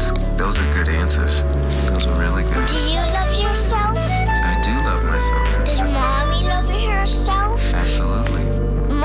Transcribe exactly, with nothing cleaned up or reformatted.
That's those are good answers. Those are really good. Do you love yourself? I do love myself. Did